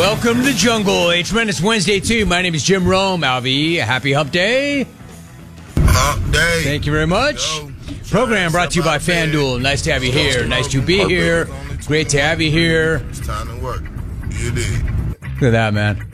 Welcome to the jungle. A tremendous Wednesday, too. My name is Jim Rome. Alvy, happy hump day. Hump day. Thank you very much. Program brought to you by FanDuel. Nice to have you here. Nice to be here. Great to have you here. It's time to work. You did. Look at that, man.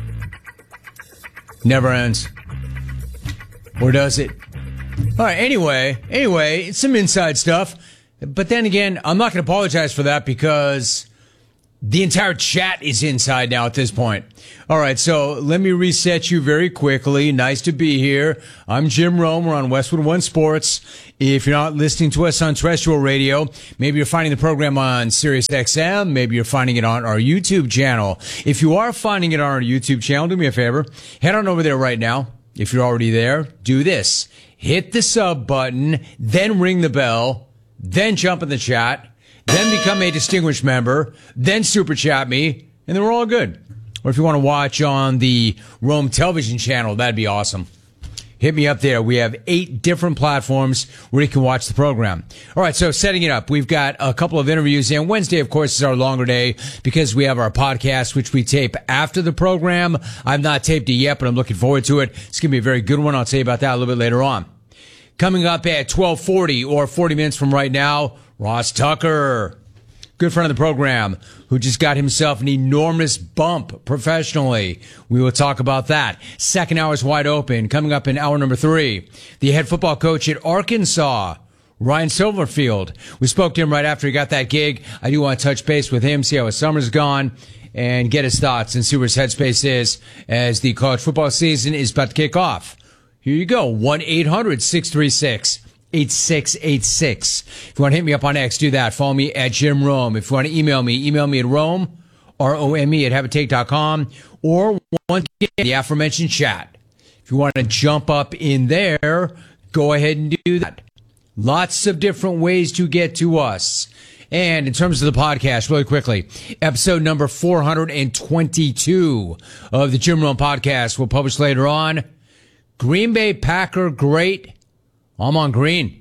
Never ends. Or does it? All right, anyway, it's some inside stuff. But then again, I'm not going to apologize for that because the entire chat is inside now at this point. All right, so let me reset you very quickly. Nice to be here. I'm Jim Rome. We're on Westwood One Sports. If you're not listening to us on terrestrial radio, maybe you're finding the program on Sirius XM. Maybe you're finding it on our YouTube channel. If you are finding it on our YouTube channel, do me a favor. Head on over there right now. If you're already there, do this. Hit the sub button, then ring the bell, then jump in the chat, then become a distinguished member, then super chat me, and then we're all good. Or if you want to watch on the Rome television channel, that'd be awesome. Hit me up there. We have 8 different platforms where you can watch the program. All right, so setting it up, we've got a couple of interviews, and Wednesday, of course, is our longer day because we have our podcast, which we tape after the program. I've not taped it yet, but I'm looking forward to it. It's going to be a very good one. I'll tell you about that a little bit later on. Coming up at 12:40 or 40 minutes from right now, Ross Tucker, good friend of the program, who just got himself an enormous bump professionally. We will talk about that. Second hour is wide open. Coming up in hour number 3, the head football coach at Arkansas, Ryan Silverfield. We spoke to him right after he got that gig. I do want to touch base with him, see how his summer's gone, and get his thoughts and see where his headspace is as the college football season is about to kick off. Here you go, 1-800-636-8686. If you want to hit me up on X, do that. Follow me at Jim Rome. If you want to email me at Rome, R-O-M-E, at haveatake.com, or once again, the aforementioned chat. If you want to jump up in there, go ahead and do that. Lots of different ways to get to us. And in terms of the podcast, really quickly, episode number 422 of the Jim Rome podcast will publish later on. Green Bay Packer great. I'm on green.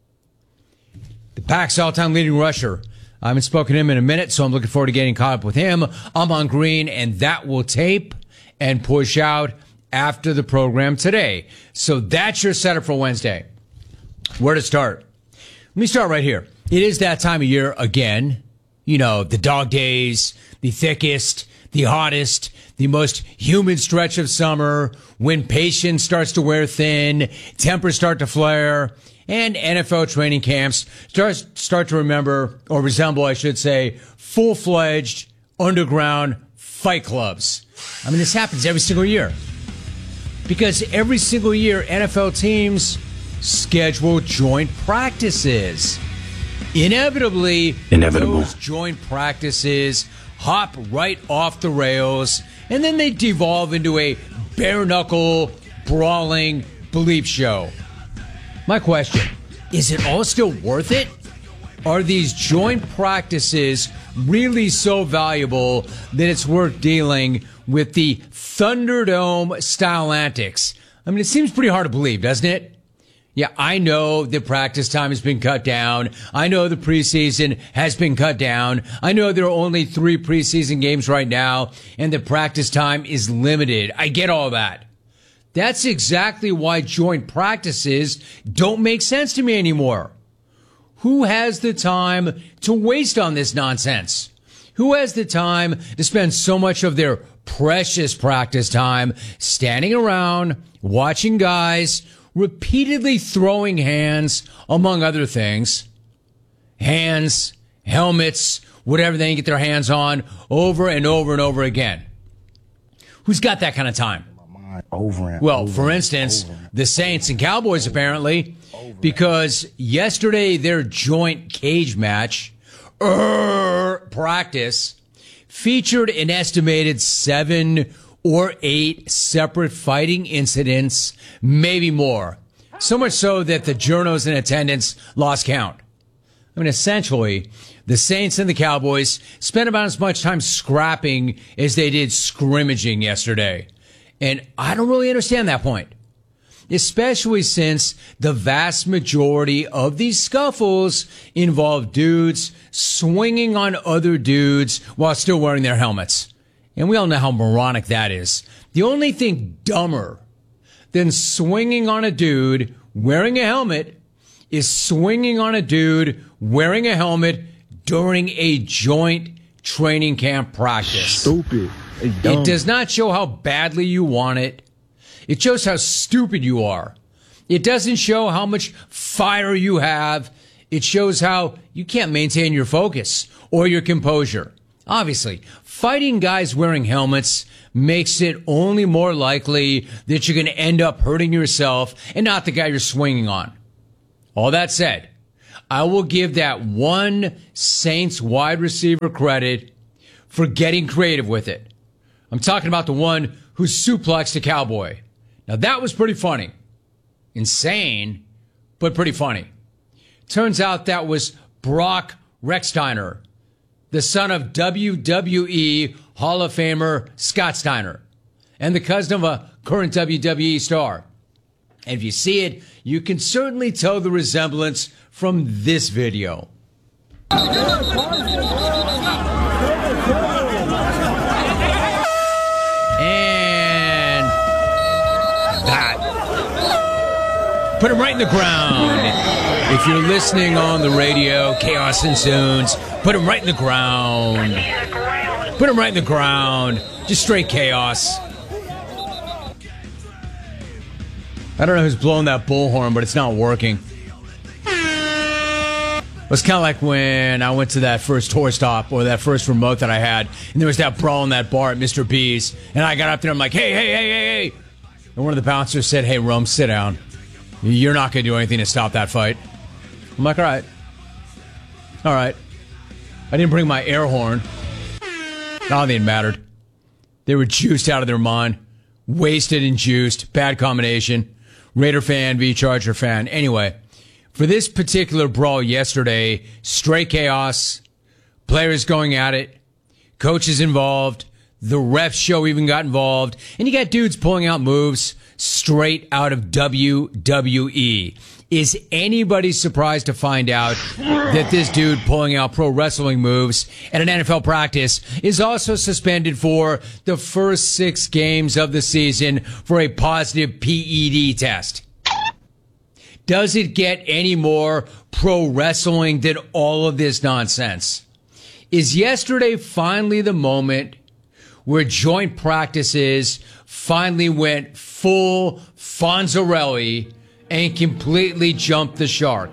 The Pack's all-time leading rusher. I haven't spoken to him in a minute, so I'm looking forward to getting caught up with him. I'm on green, and that will tape and push out after the program today. So that's your setup for Wednesday. Where to start? Let me start right here. It is that time of year again. You know, the dog days, the thickest, the hottest, the most humid stretch of summer, when patience starts to wear thin, tempers start to flare, and NFL training camps start to resemble, I should say, full-fledged underground fight clubs. I mean, this happens every single year. Because every single year, NFL teams schedule joint practices. Inevitably, those joint practices hop right off the rails, and then they devolve into a bare-knuckle, brawling bleep show. My question, is it all still worth it? Are these joint practices really so valuable that it's worth dealing with the Thunderdome-style antics? I mean, it seems pretty hard to believe, doesn't it? Yeah, I know the practice time has been cut down. I know the preseason has been cut down. I know there are only 3 preseason games right now, and the practice time is limited. I get all that. That's exactly why joint practices don't make sense to me anymore. Who has the time to waste on this nonsense? Who has the time to spend so much of their precious practice time standing around, watching guys repeatedly throwing hands, among other things? Hands, helmets, whatever they can get their hands on, over and over and over again. Who's got that kind of time? For instance, the Saints and Cowboys apparently, because yesterday their joint cage match practice featured an estimated 7 or 8 separate fighting incidents, maybe more. So much so that the journos in attendance lost count. I mean, essentially, the Saints and the Cowboys spent about as much time scrapping as they did scrimmaging yesterday. And I don't really understand that point, especially since the vast majority of these scuffles involve dudes swinging on other dudes while still wearing their helmets. And we all know how moronic that is. The only thing dumber than swinging on a dude wearing a helmet is swinging on a dude wearing a helmet during a joint training camp practice. Stupid. It does not show how badly you want it. It shows how stupid you are. It doesn't show how much fire you have. It shows how you can't maintain your focus or your composure. Obviously, fighting guys wearing helmets makes it only more likely that you're going to end up hurting yourself and not the guy you're swinging on. All that said, I will give that one Saints wide receiver credit for getting creative with it. I'm talking about the one who suplexed a Cowboy. Now that was pretty funny. Insane, but pretty funny. Turns out that was Brock Rechsteiner, the son of WWE Hall of Famer Scott Steiner, and the cousin of a current WWE star. And if you see it, you can certainly tell the resemblance from this video. And that. Put him right in the ground. If you're listening on the radio, Chaos Ensues. Put him right in the ground. Put him right in the ground. Just straight chaos. I don't know who's blowing that bullhorn, but it's not working. It was kind of like when I went to that first tour stop or that first remote that I had, and there was that brawl in that bar at Mr. B's, and I got up there, I'm like, hey. And one of the bouncers said, hey, Rome, sit down. You're not going to do anything to stop that fight. I'm like, all right. I didn't bring my air horn. Not that it mattered. They were juiced out of their mind. Wasted and juiced. Bad combination. Raider fan v. Charger fan. Anyway, for this particular brawl yesterday, straight chaos. Players going at it. Coaches involved. The ref show even got involved. And you got dudes pulling out moves straight out of WWE. Is anybody surprised to find out that this dude pulling out pro wrestling moves at an NFL practice is also suspended for the first 6 games of the season for a positive PED test? Does it get any more pro wrestling than all of this nonsense? Is yesterday finally the moment where joint practices finally went full Fonzarelli and completely jumped the shark?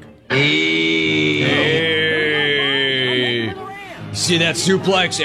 Hey. See that suplex?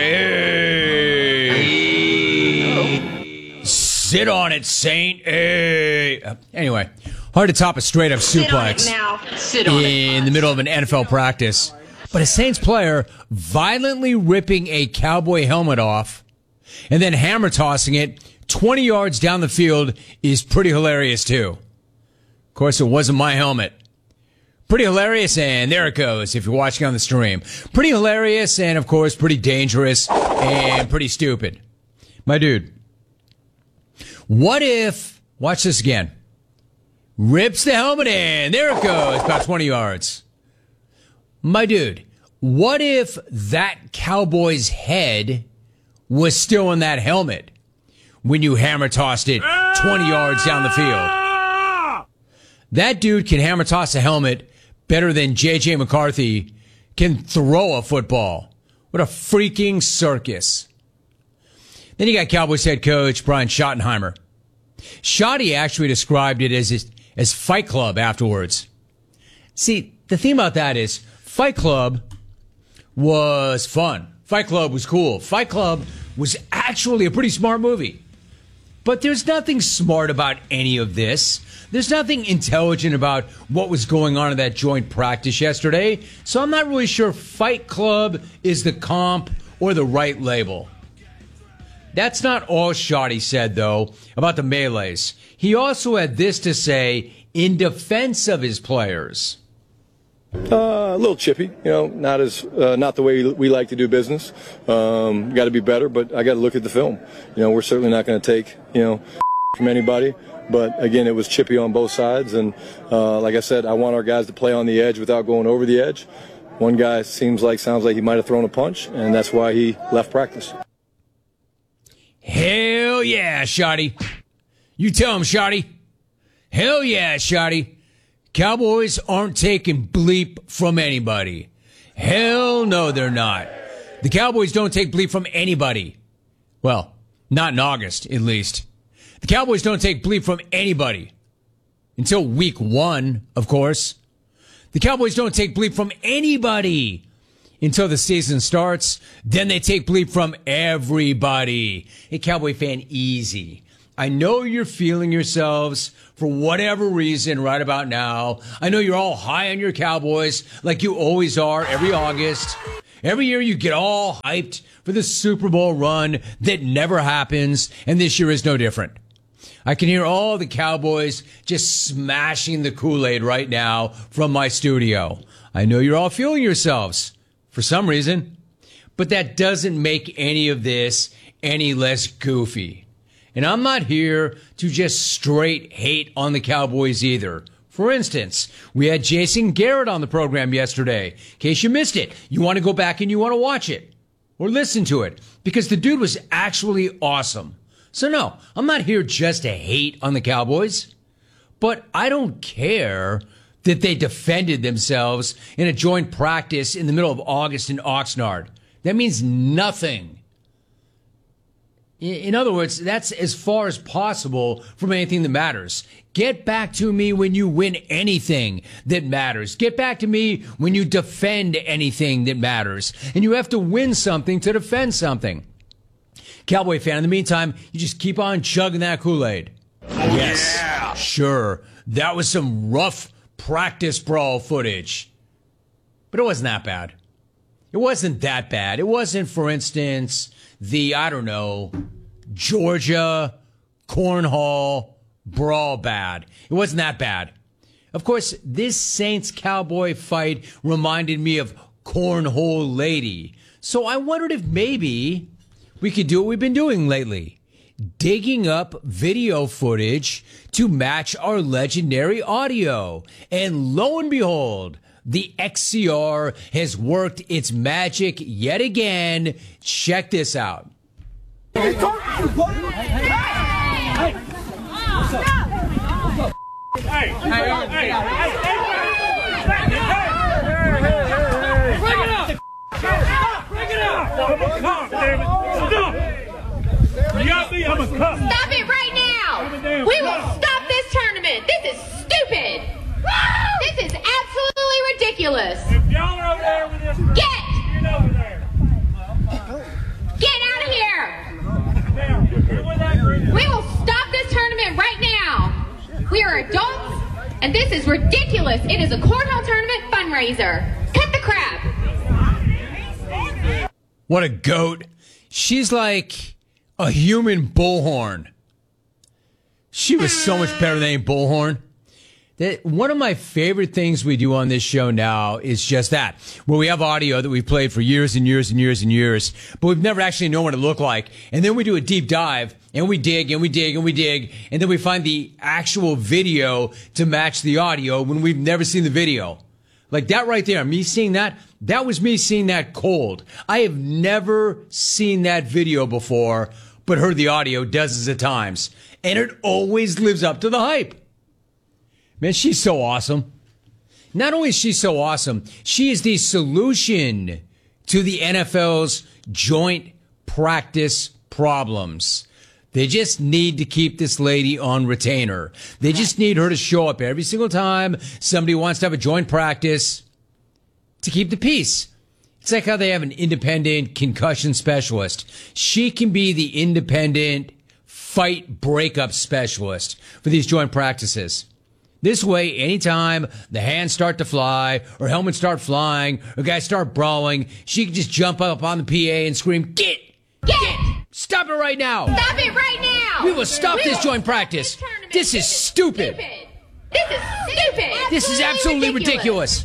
Hey. Sit on it, Saint. Hey. Anyway, hard to top a straight up suplex in the middle of an NFL practice. But a Saints player violently ripping a Cowboy helmet off and then hammer tossing it 20 yards down the field is pretty hilarious too. Of course, it wasn't my helmet. Pretty hilarious, and there it goes if you're watching on the stream. Pretty hilarious, and of course, pretty dangerous and pretty stupid. My dude, what if, watch this again, rips the helmet in, there it goes, about 20 yards. My dude, what if that Cowboy's head was still in that helmet when you hammer tossed it 20 yards down the field? That dude can hammer toss a helmet better than J.J. McCarthy can throw a football. What a freaking circus. Then you got Cowboys head coach Brian Schottenheimer. Schotty actually described it as Fight Club afterwards. See, the thing about that is Fight Club was fun. Fight Club was cool. Fight Club was actually a pretty smart movie. But there's nothing smart about any of this. There's nothing intelligent about what was going on in that joint practice yesterday. So I'm not really sure Fight Club is the comp or the right label. That's not all Shotty said, though, about the melees. He also had this to say in defense of his players. A little chippy, not the way we like to do business. Got to be better, but I got to look at the film. We're certainly not going to take, from anybody. But again, it was chippy on both sides, and like I said, I want our guys to play on the edge without going over the edge. One guy sounds like he might have thrown a punch, and that's why he left practice. Hell yeah, Shotty. You tell him, Shotty. Hell yeah, Shotty. Cowboys aren't taking bleep from anybody. Hell no, they're not. The Cowboys don't take bleep from anybody. Well, not in August, at least. The Cowboys don't take bleep from anybody. Until week 1, of course. The Cowboys don't take bleep from anybody until the season starts. Then they take bleep from everybody. Hey, Cowboy fan, easy. I know you're feeling yourselves for whatever reason right about now. I know you're all high on your Cowboys like you always are every August. Every year you get all hyped for the Super Bowl run that never happens, and this year is no different. I can hear all the Cowboys just smashing the Kool-Aid right now from my studio. I know you're all feeling yourselves for some reason, but that doesn't make any of this any less goofy. And I'm not here to just straight hate on the Cowboys either. For instance, we had Jason Garrett on the program yesterday. In case you missed it, you want to go back and you want to watch it or listen to it because the dude was actually awesome. So no, I'm not here just to hate on the Cowboys, but I don't care that they defended themselves in a joint practice in the middle of August in Oxnard. That means nothing. In other words, that's as far as possible from anything that matters. Get back to me when you win anything that matters. Get back to me when you defend anything that matters. And you have to win something to defend something. Cowboy fan, in the meantime, you just keep on chugging that Kool-Aid. Oh, yes, yeah. Sure. That was some rough practice brawl footage. But it wasn't that bad. It wasn't that bad. It wasn't, for instance, the, Georgia Cornhole brawl bad. It wasn't that bad. Of course, this Saints-Cowboy fight reminded me of Cornhole Lady. So I wondered if maybe we could do what we've been doing lately. Digging up video footage to match our legendary audio. And lo and behold, the XCR has worked its magic yet again. Check this out. Hey! Stop it right now! We will stop this tournament! This is stupid! This is absolutely ridiculous! If y'all are over there with this, get over there. Get out of here! We will stop this tournament right now! We are adults, and this is ridiculous! It is a cornhole tournament fundraiser! Cut the crap! What a goat. She's like a human bullhorn. She was so much better than a bullhorn. One of my favorite things we do on this show now is just that, where we have audio that we've played for years and years and years and years, but we've never actually known what it looked like. And then we do a deep dive, and we dig, and we dig, and we dig, and then we find the actual video to match the audio when we've never seen the video. Like that right there, me seeing that, that was me seeing that cold. I have never seen that video before, but heard the audio dozens of times. And it always lives up to the hype. Man, she's so awesome. Not only is she so awesome, she is the solution to the NFL's joint practice problems. They just need to keep this lady on retainer. They just need her to show up every single time somebody wants to have a joint practice to keep the peace. It's like how they have an independent concussion specialist. She can be the independent fight breakup specialist for these joint practices. This way, anytime the hands start to fly or helmets start flying or guys start brawling, she can just jump up on the PA and scream, Get! Stop it right now! Stop it right now! We will stop this joint practice. This is stupid. This is stupid! This is absolutely ridiculous.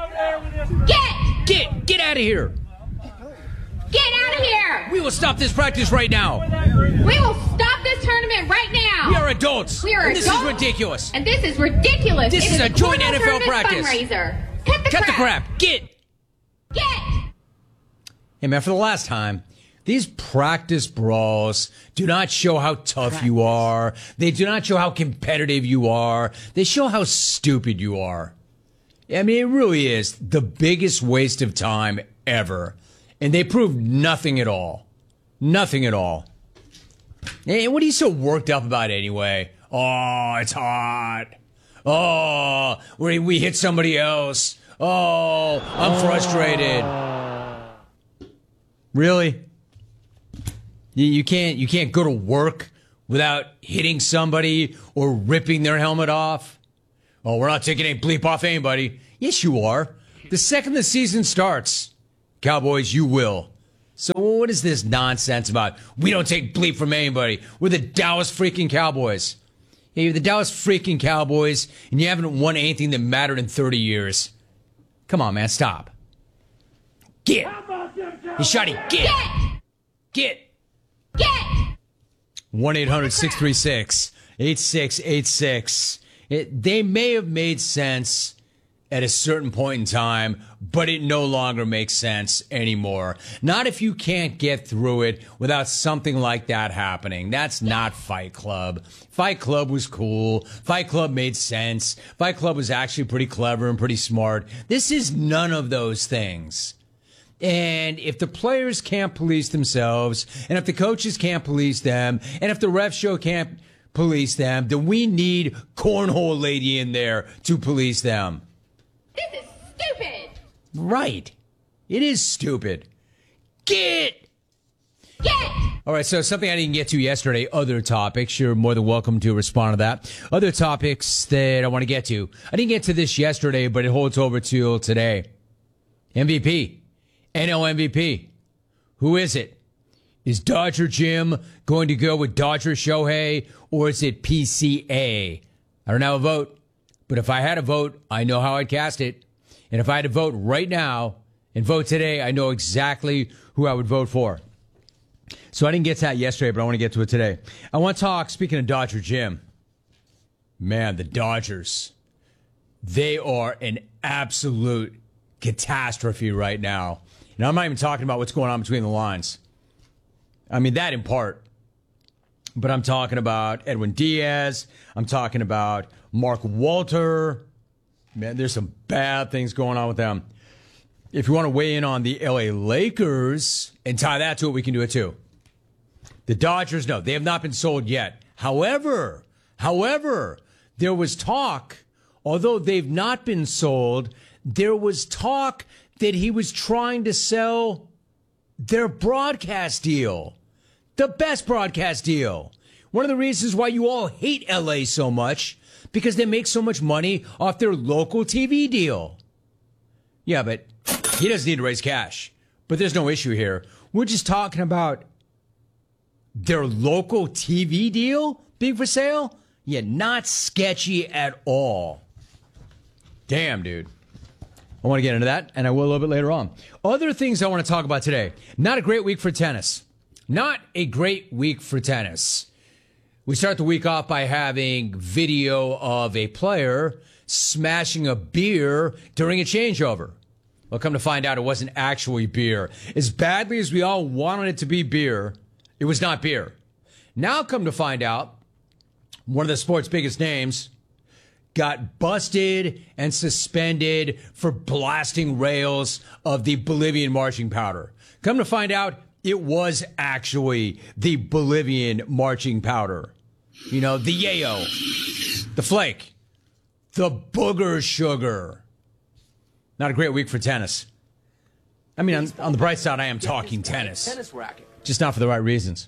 Get out of here! Get out of here! We will stop this practice right now. We will stop this tournament right now! We are adults. We are and adults. This is ridiculous. And this is ridiculous. This is a joint cornhole NFL tournament practice. Fundraiser. Cut the Cut crap. the crap. Get! Hey, man, for the last time, These practice brawls do not show how tough you are. They do not show how competitive you are. They show how stupid you are. I mean, it really is the biggest waste of time ever. And they prove nothing at all. Nothing at all. Hey, what are you so worked up about anyway? Oh, it's hot. Oh, we hit somebody else. Oh, I'm frustrated. Really? You can't go to work without hitting somebody or ripping their helmet off? Oh, we're not taking any bleep off anybody. Yes, you are. The second the season starts, Cowboys, you will. So what is this nonsense about we don't take bleep from anybody? We're the Dallas freaking Cowboys. Yeah, you're the Dallas freaking Cowboys, and you haven't won anything that mattered in 30 years. Come on, man, stop. Get. Hey, Shotty, get. 1-800-636-8686. They may have made sense at a certain point in time, but it no longer makes sense anymore. Not if you can't get through it without something like that happening. That's not Fight Club. Fight Club was cool. Fight Club made sense. Fight Club was actually pretty clever and pretty smart. This is none of those things. And if the players can't police themselves, and if the coaches can't police them, and if the ref show can't police them, then we need Cornhole Lady in there to police them. This is stupid. Right. It is stupid. Get. All right, so something I didn't get to yesterday, other topics. You're more than welcome to respond to that. Other topics that I want to get to. I didn't get to this yesterday, but it holds over till today. MVP. NL MVP. Who is it? Is Dodger Jim going to go with Dodger Shohei, or is it PCA? I don't have a vote, but if I had a vote, I know how I'd cast it. And if I had to vote right now and vote today, I know exactly who I would vote for. So I didn't get to that yesterday, but I want to get to it today. I want to talk, speaking of Dodger Jim, man, the Dodgers, they are an absolute catastrophe right now. And I'm not even talking about what's going on between the lines. I mean, that in part. But I'm talking about Edwin Diaz. I'm talking about Mark Walter. Man, there's some bad things going on with them. If you want to weigh in on the LA Lakers and tie that to it, we can do it too. The Dodgers, no, they have not been sold yet. However, there was talk, although they've not been sold, there was talk that he was trying to sell their broadcast deal. The best broadcast deal. One of the reasons why you all hate LA so much, because they make so much money off their local TV deal. Yeah, but he doesn't need to raise cash. But there's no issue here. We're just talking about their local TV deal being for sale? Yeah, not sketchy at all. Damn, dude. I want to get into that, and I will a little bit later on. Other things I want to talk about today. Not a great week for tennis. Not a great week for tennis. We start the week off by having video of a player smashing a beer during a changeover. Well, come to find out, it wasn't actually beer. As badly as we all wanted it to be beer, it was not beer. Now come to find out, one of the sport's biggest names got busted and suspended for blasting rails of the Bolivian marching powder. Come to find out, it was actually the Bolivian marching powder. You know, the yayo, the flake, the booger sugar. Not a great week for tennis. I mean, on the bright side, I am talking tennis. Tennis racket. Just not for the right reasons.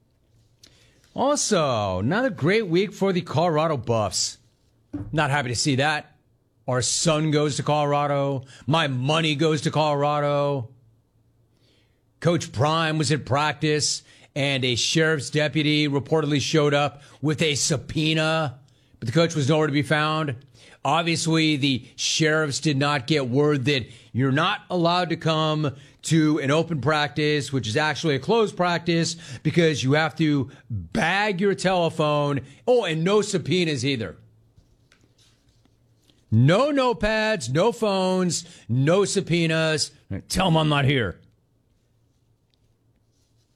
Also, not a great week for the Colorado Buffs. Not happy to see that. Our son goes to Colorado. My money goes to Colorado. Coach Prime was at practice, and a sheriff's deputy reportedly showed up with a subpoena, but the coach was nowhere to be found. Obviously, the sheriffs did not get word that you're not allowed to come to an open practice, which is actually a closed practice, because you have to bag your telephone. Oh, and no subpoenas either. No notepads, no phones, no subpoenas. Tell them I'm not here.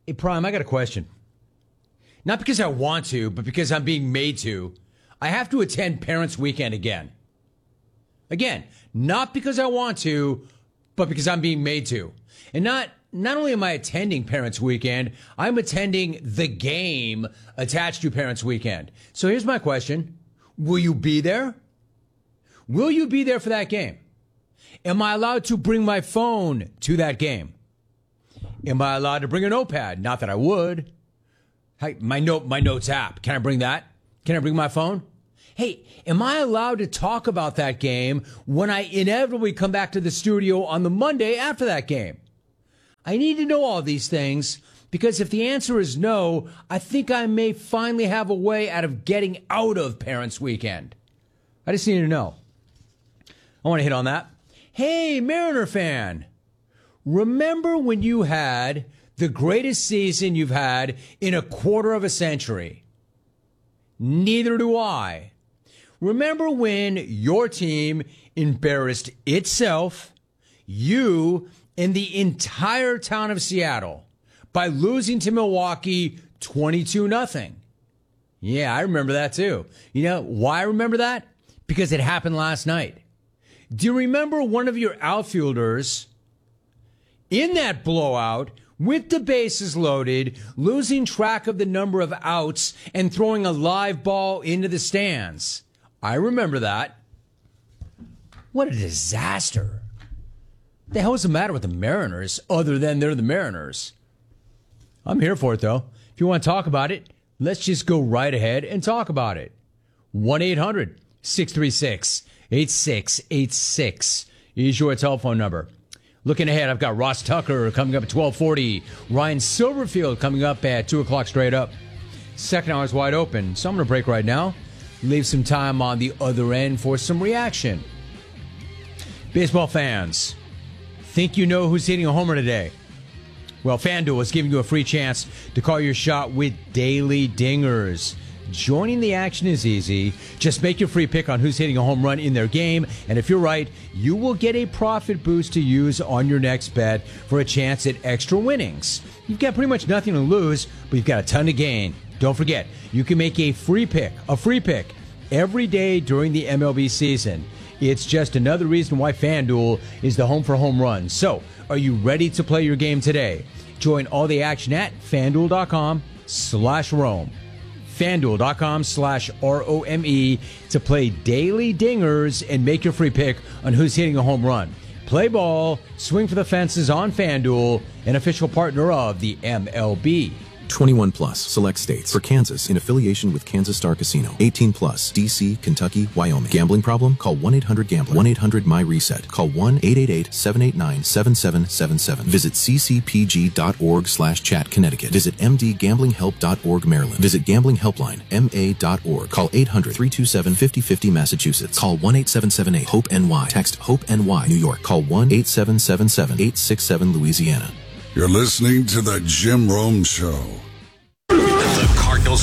Hey, Prime, I got a question. Not because I want to, but because I'm being made to. I have to attend Parents' Weekend again. Again, not because I want to, but because I'm being made to. And not only am I attending Parents' Weekend, I'm attending the game attached to Parents' Weekend. So here's my question. Will you be there? Will you be there for that game? Am I allowed to bring my phone to that game? Am I allowed to bring a notepad? Not that I would. Hey, my notes app. Can I bring that? Can I bring my phone? Hey, am I allowed to talk about that game when I inevitably come back to the studio on the Monday after that game? I need to know all these things because if the answer is no, I think I may finally have a way out of getting out of Parents' Weekend. I just need to know. I want to hit on that. Hey, Mariner fan. Remember when you had the greatest season you've had in a quarter of a century? Neither do I. Remember when your team embarrassed itself, you, and the entire town of Seattle by losing to Milwaukee 22-0? Yeah, I remember that too. You know why I remember that? Because it happened last night. Do you remember one of your outfielders in that blowout with the bases loaded, losing track of the number of outs and throwing a live ball into the stands? I remember that. What a disaster. What the hell is the matter with the Mariners other than they're the Mariners? I'm here for it, though. If you want to talk about it, let's just go right ahead and talk about it. 1-800-636-8686 is your telephone number. Looking ahead, I've got Ross Tucker coming up at 12:40. Ryan Silverfield coming up at 2 o'clock straight up. Second hour is wide open, so I'm going to break right now. Leave some time on the other end for some reaction. Baseball fans, think you know who's hitting a homer today? Well, FanDuel is giving you a free chance to call your shot with Daily Dingers. Joining the action is easy. Just make your free pick on who's hitting a home run in their game, and if you're right, you will get a profit boost to use on your next bet for a chance at extra winnings. You've got pretty much nothing to lose, but you've got a ton to gain. Don't forget, you can make a free pick every day during the MLB season. It's just another reason why FanDuel is the home for home runs. So, are you ready to play your game today? Join all the action at FanDuel.com/Rome. FanDuel.com/ROME to play Daily Dingers and make your free pick on who's hitting a home run. Play ball, swing for the fences on FanDuel, an official partner of the MLB. 21 plus, select states. For Kansas, in affiliation with Kansas Star Casino. 18 plus, D.C., Kentucky, Wyoming. Gambling problem? Call 1-800-GAMBLER. 1-800-MY-RESET. Call 1-888-789-7777. Visit ccpg.org/chat, Connecticut. Visit mdgamblinghelp.org, Maryland. Visit Gambling Helpline, ma.org. Call 800-327-5050, Massachusetts. Call 1-8778-HOPE-NY. Text HOPE-NY, New York. Call 1-8777-867, Louisiana. You're listening to The Jim Rome Show.